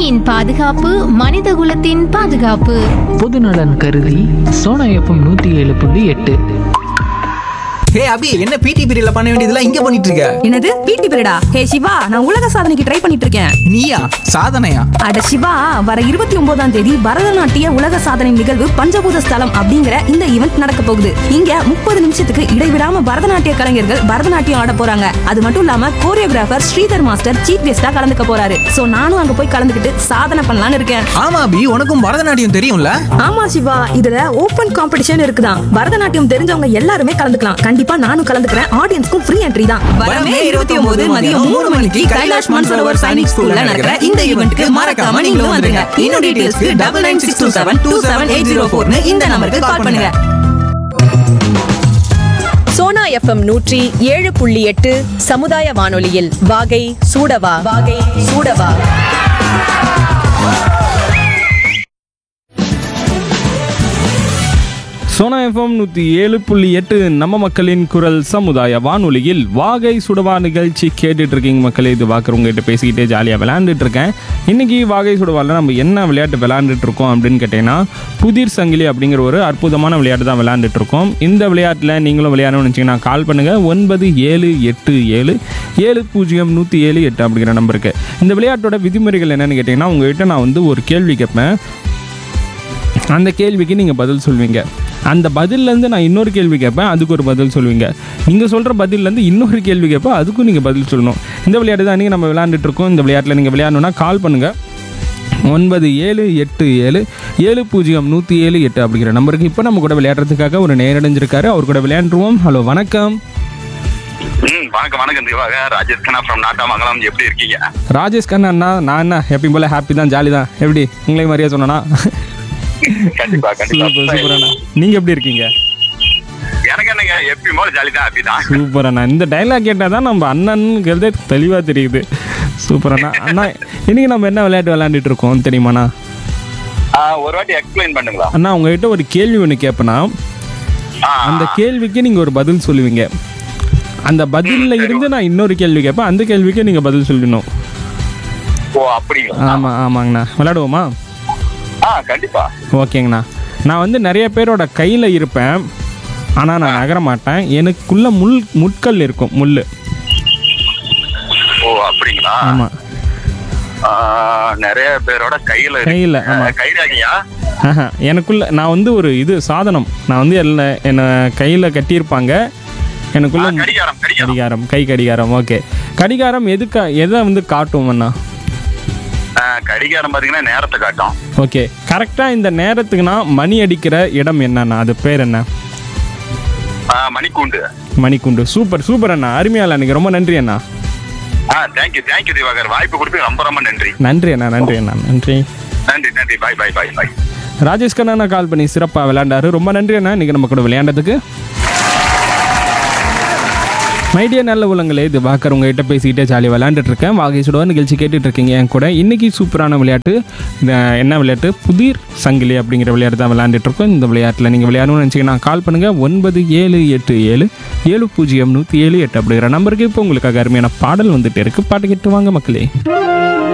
பூமியின் பாதுகாப்பு மனிதகுலத்தின் பாதுகாப்பு. பொதுநலன் கருதி சோனா எஃப்எம் 107.8. ஹே அபி, என்ன பிடி பீரியட்ல பண்ண வேண்டியதெல்லாம் இங்க பண்ணிட்டு இருக்க? என்னது பிடி பீரியடா? ஹே சிவா, நான் உலக சாதனைக்கு ட்ரை பண்ணிட்டு இருக்கேன். நீயா? சாதனையா? அட சிவா, வர 29ஆம் தேதி பரதநாட்டிய உலக சாதனை நிகழ்வு பஞ்சபூத ஸ்தலம் அப்படிங்கிற இந்த ஈவெண்ட் நடக்க போகுது. இங்க 30 நிமிஷத்துக்கு இடைவிடாம பரதநாட்டிய கலைஞர்கள் பரதநாட்டியம் ஆட போறாங்க. அது மட்டும் இல்லாம கோரியோகிராஃபர் ஸ்ரீதர் மாஸ்டர் சீஃப் கெஸ்டா கலந்துக்க போறாரு. சோ நானும் அங்க போய் கலந்துக்கிட்டு சாதனை பண்ணலாம்னு இருக்கேன். ஆமா அபி, உனக்கும் பரதநாட்டியம் தெரியும்ல? ஆமா சிவா, இதுல ஓபன் காம்படிஷன் இருக்குதான். பரதநாட்டியம் தெரிஞ்சவங்க எல்லாருமே கலந்துக்கலாம். கண்டிப்பா நானும் கலந்துக்கிறேன். ஆடியன்ஸ்க்கும் ஃப்ரீ என்ட்ரி தான். வரமே 29 மதியம் 3 மணிக்கு கைலாஷ் மன்சரோவர் சைனிக் ஸ்கூல்ல நடக்கிற இந்த ஈவென்ட்க்கு மறக்காம நீங்களும் வந்துருங்க. இன்னும் டீடைல்ஸ்க்கு 9962727804 இந்த நம்பருக்கு கால் பண்ணுங்க. சோனா எஃப்எம் 107.8 சமுதாய வானொலியில் வாகை சூடவா. சோனா எஃப்எம் 107.8 நம்ம மக்களின் குரல் சமுதாய வானொலியில் வாகை சுடவா நிகழ்ச்சி கேட்டுட்டு இருக்கீங்க மக்களே. இது பார்க்குறவங்ககிட்ட பேசிக்கிட்டே ஜாலியாக விளையாண்டுட்டு இருக்கேன். இன்றைக்கி வாகை சுடவாவில் நம்ம என்ன விளையாட்டு விளையாண்டுட்டு இருக்கோம் அப்படின்னு கேட்டிங்கன்னா, புதிர் சங்கிலி அப்படிங்கிற ஒரு அற்புதமான விளையாட்டு தான் விளையாண்டுட்டு இருக்கோம். இந்த விளையாட்டில் நீங்களும் விளையாடணும்னு நினச்சிங்கன்னா கால் பண்ணுங்கள் 9787070178 அப்படிங்கிற நம்பருக்கு. இந்த விளையாட்டோட விதிமுறைகள் என்னென்னு கேட்டிங்கன்னா, உங்கள்கிட்ட நான் வந்து ஒரு கேள்வி கேட்பேன். அந்த கேள்விக்கு நீங்கள் பதில் சொல்வீங்க. அந்த பதிலேருந்து நான் இன்னொரு கேள்வி கேட்பேன், அதுக்கு ஒரு பதில் சொல்லுவீங்க. நீங்கள் சொல்கிற பதிலேருந்து இன்னொரு கேள்வி கேட்பேன், அதுக்கும் நீங்கள் பதில் சொல்லணும். இந்த விளையாட்டு தான் இன்றைக்கி நம்ம விளையாண்டுட்ருக்கோம். இந்த விளையாட்டில் நீங்கள் விளையாடணுன்னா கால் பண்ணுங்கள் 9787070178 அப்படிங்கிற நம்பருக்கு. இப்போ நம்ம கூட விளையாடுறதுக்காக ஒரு நேரடைஞ்சிருக்காரு, அவர் கூட விளையாண்டுருவோம். ஹலோ, வணக்கம். வணக்கம் திவாக, ராஜேஷ் கண்ணா ஃப்ரம் நாட்டாமங்கலம். எப்படி இருக்கீங்க? ராஜேஷ் கண்ணா அண்ணா, நான் என்ன எப்பயும் போல ஹாப்பி தான், ஜாலி தான். எப்படி உங்களே மாதிரியா சொன்னா? கண்டிப்பா சூப்பர் அண்ணா. நீங்க எப்படி இருக்கீங்க? எனக்கு என்னங்க எப்பயும் போல ஜாலி தான், ஹாப்பி தான். சூப்பர் அண்ணா. இந்த டைலாக் கேட்டால் தான் நம்ம அண்ணனுங்கிறதே தெளிவாக தெரியுது. சூப்பர் அண்ணா. அண்ணா இன்னைக்கு நம்ம என்ன விளையாட்டு விளையாண்டுட்டு இருக்கோம் தெரியுமாண்ணா? ஒரு வாட்டி எக்ஸ்பிளைன் பண்ணுங்களா? அண்ணா உங்ககிட்ட ஒரு கேள்வி ஒன்று கேட்பேனா, அந்த கேள்விக்கு நீங்கள் ஒரு பதில் சொல்லுவீங்க. அந்த பதிலில் இருந்து நான் இன்னொரு கேள்வி கேட்பேன், அந்த கேள்விக்கு நீங்கள் பதில் சொல்லணும். ஓ அப்படிங்களா? ஆமாங்கண்ணா. விளையாடுவோமா? கண்டிப்பா. ஓகேங்கண்ணா. நான் வந்து நிறைய பேரோட கையில் இருப்பேன், ஆனால் நான் நகர மாட்டேன். எனக்குள்ள முட்கள் இருக்கும், முள். ஓ அப்படிங்களா? ஆமாம். நிறைய பேரோட கையில். கைராகியா? எனக்குள்ள நான் வந்து ஒரு இது சாதனம், நான் வந்து என்னை கையில் கட்டியிருப்பாங்க. எனக்குள்ள கடிகாரம், கை கடிகாரம். ஓகே, கடிகாரம் எதை வந்து காட்டுவோம்ண்ணா? கடிகாரம் பார்த்தீங்கன்னா நேரத்தை காட்டும். ஓகே, கரெக்டாக இந்த நேரத்துக்குனா மணி அடிக்கிற இடம் என்னண்ணா? அது பேர் என்ன? மணிக்கூண்டு. மணிக்கூண்டு. சூப்பர் அண்ணா, அருமையால. எனக்கு ரொம்ப நன்றி அண்ணா. தேங்க்யூ திவாகர், வாய்ப்பு கொடுத்து ரொம்ப நன்றி. நன்றி அண்ணா. நன்றி. பாய். ராஜேஷ் கண்ணா கால் பண்ணி சிறப்பாக விளையாண்டாரு. ரொம்ப நன்றி அண்ணா இன்னைக்கு நம்ம கூட விளையாண்டதுக்கு. மைடியா நல்ல உள்ளங்களே, இது பார்க்குற உங்ககிட்ட பேசிக்கிட்டே ஜாலியாக விளையாண்டுட்டு இருக்கேன். வாகை சுடவா நிகழ்ச்சி கேட்டுட்டு இருக்கீங்க என் கூட. இன்றைக்கி சூப்பரான விளையாட்டு. என்ன விளையாட்டு? புதிர் சங்கிலி அப்படிங்கிற விளையாட்டு தான் விளையாண்டுட்டு இருக்கோம். இந்த விளையாட்டில் நீங்கள் விளையாடணும்னு நினச்சிங்கன்னா கால் பண்ணுங்கள் 9787070178 அப்படிங்கிற நம்பருக்கு. இப்போ உங்களுக்காக அருமையான பாடல் வந்துட்டு இருக்குது. பாட்டு கேட்டு வாங்க மக்களே.